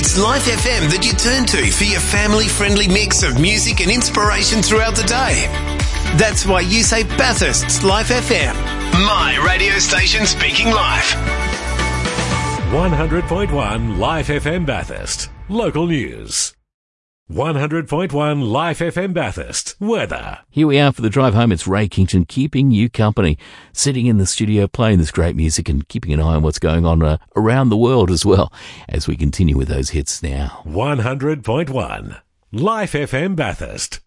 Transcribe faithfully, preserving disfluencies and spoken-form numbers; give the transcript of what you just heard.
It's Life F M that you turn to for your family-friendly mix of music and inspiration throughout the day. That's why you say Bathurst's Life F M. My radio station speaking life. one hundred point one Life F M Bathurst. Local news. one hundred point one Life F M Bathurst. Weather. Here we are for the drive home. It's Ray Kington keeping you company, sitting in the studio playing this great music and keeping an eye on what's going on uh, around the world as well as we continue with those hits now. one hundred point one Life F M Bathurst.